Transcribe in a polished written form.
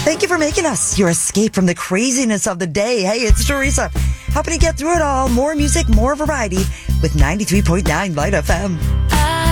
Thank you for making us your escape from the craziness of the day. Hey, it's Teresa, helping you get through it all. More music, more variety with 93.9 Light FM.